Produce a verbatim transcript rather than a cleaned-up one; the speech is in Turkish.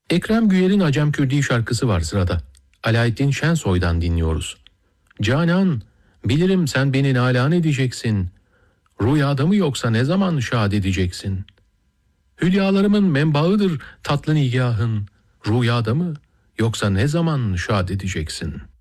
Ekrem Güyer'in Acem Kürdi şarkısı var sırada. Alaeddin Şensoy'dan dinliyoruz. Canan, bilirim sen beni nalan edeceksin. Rüyada mı yoksa ne zaman şad edeceksin? Hülyalarımın menbaıdır tatlı nigahın. Rüyada mı yoksa ne zaman şad edeceksin?''